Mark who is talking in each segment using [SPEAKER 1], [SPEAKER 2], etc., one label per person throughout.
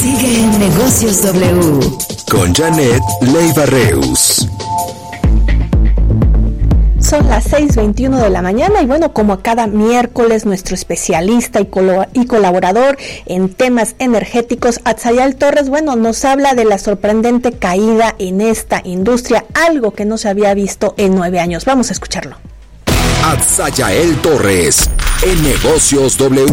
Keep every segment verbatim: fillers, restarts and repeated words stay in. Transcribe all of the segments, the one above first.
[SPEAKER 1] Sigue en Negocios W
[SPEAKER 2] con Janet Leiva Reus.
[SPEAKER 3] Son las seis veintiuno de la mañana y bueno, como cada miércoles, nuestro especialista y, colo- y colaborador en temas energéticos, Atzayael Torres, bueno, nos habla de la sorprendente caída en esta industria, algo que no se había visto en nueve años. Vamos a escucharlo.
[SPEAKER 2] Atzayael Torres, en Negocios W.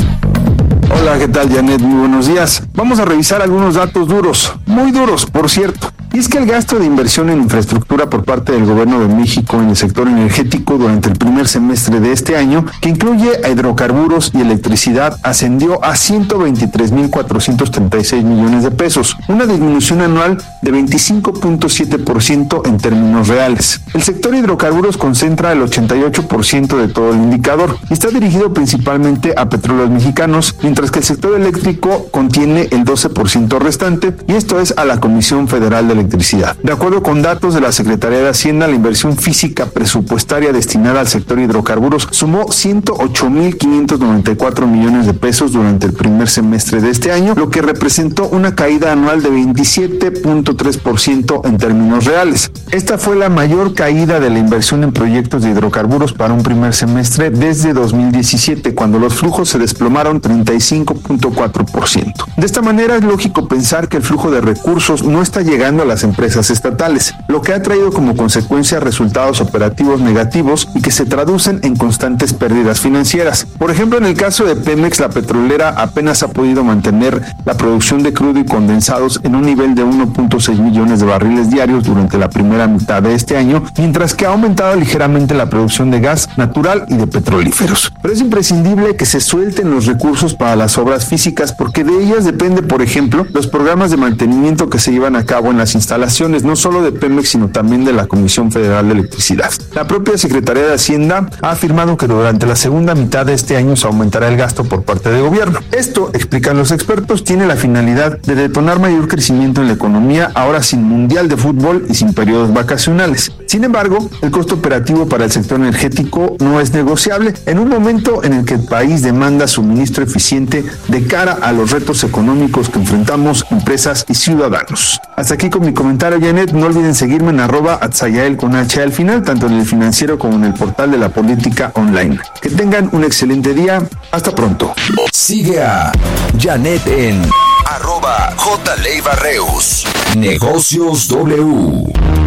[SPEAKER 4] Hola, ¿qué tal, Janet? Muy buenos días. Vamos a revisar algunos datos duros, muy duros, por cierto. Y es que el gasto de inversión en infraestructura por parte del Gobierno de México en el sector energético durante el primer semestre de este año, que incluye a hidrocarburos y electricidad, ascendió a ciento veintitrés mil cuatrocientos treinta y seis millones de pesos, una disminución anual de veinticinco punto siete por ciento en términos reales. El sector hidrocarburos concentra el ochenta y ocho por ciento de todo el indicador y está dirigido principalmente a petróleos mexicanos, mientras que el sector eléctrico contiene el doce por ciento restante, y esto es a la Comisión Federal de Electricidad. De acuerdo con datos de la Secretaría de Hacienda, la inversión física presupuestaria destinada al sector hidrocarburos sumó ciento ocho mil quinientos noventa y cuatro millones de pesos durante el primer semestre de este año, lo que representó una caída anual de veintisiete punto tres por ciento en términos reales. Esta fue la mayor caída de la inversión en proyectos de hidrocarburos para un primer semestre desde dos mil diecisiete, cuando los flujos se desplomaron treinta y cinco punto cuatro por ciento. De esta manera es lógico pensar que el flujo de recursos no está llegando a las empresas estatales, lo que ha traído como consecuencia resultados operativos negativos y que se traducen en constantes pérdidas financieras. Por ejemplo, en el caso de Pemex, la petrolera apenas ha podido mantener la producción de crudo y condensados en un nivel de uno punto seis millones de barriles diarios durante la primera mitad de este año, mientras que ha aumentado ligeramente la producción de gas natural y de petrolíferos. Pero es imprescindible que se suelten los recursos para las obras físicas, porque de ellas depende, por ejemplo, los programas de mantenimiento que se llevan a cabo en las instalaciones, no solo de Pemex, sino también de la Comisión Federal de Electricidad. La propia Secretaría de Hacienda ha afirmado que durante la segunda mitad de este año se aumentará el gasto por parte del gobierno. Esto, explican los expertos, tiene la finalidad de detonar mayor crecimiento en la economía, ahora sin mundial de fútbol y sin periodos vacacionales. Sin embargo, el costo operativo para el sector energético no es negociable en un momento en el que el país demanda suministro eficiente de cara a los retos económicos que enfrentamos empresas y ciudadanos. Hasta aquí con mi comentario, Janet. No olviden seguirme en arroba Atzayael con H al final, tanto en el Financiero como en el portal de la Política Online. Que tengan un excelente día. Hasta pronto.
[SPEAKER 2] Sigue a Janet en arroba J Leiva Reus. Negocios W.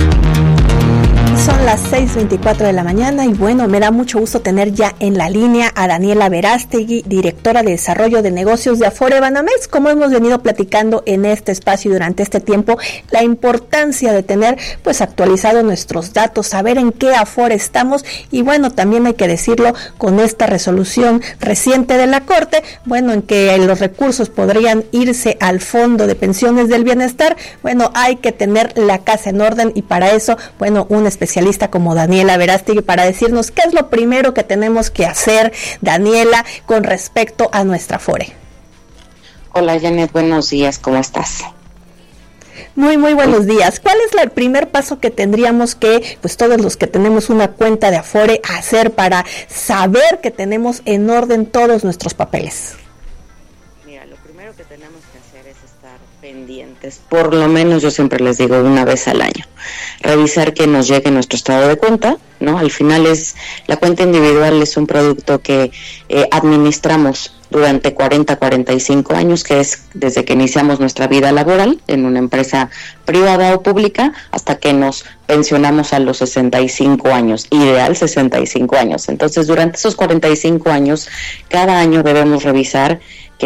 [SPEAKER 3] Son las seis veinticuatro de la mañana y bueno, me da mucho gusto tener ya en la línea a Daniela Verástegui, directora de Desarrollo de Negocios de Afore Banamex. Como hemos venido platicando en este espacio durante este tiempo, la importancia de tener pues actualizado nuestros datos, saber en qué Afore estamos y bueno, también hay que decirlo con esta resolución reciente de la Corte, bueno, en que los recursos podrían irse al Fondo de Pensiones del Bienestar. Bueno, hay que tener la casa en orden y para eso, bueno, un especialista como Daniela Verástegui para decirnos qué es lo primero que tenemos que hacer, Daniela, con respecto a nuestra Afore.
[SPEAKER 5] Hola, Janet, buenos días, ¿cómo estás?
[SPEAKER 3] Muy, muy buenos días. ¿Cuál es el primer paso que tendríamos que, pues todos los que tenemos una cuenta de Afore, hacer para saber que tenemos en orden todos nuestros papeles?
[SPEAKER 5] Mira, lo primero que tenemos que hacer es estar pendientes, por lo menos yo siempre les digo una vez al año, revisar que nos llegue nuestro estado de cuenta, ¿no? Al final es, la cuenta individual es un producto que eh, administramos durante cuarenta a cuarenta y cinco años, que es desde que iniciamos nuestra vida laboral en una empresa privada o pública hasta que nos pensionamos a los sesenta y cinco años, ideal sesenta y cinco años. Entonces, durante esos cuarenta y cinco años, cada año debemos revisar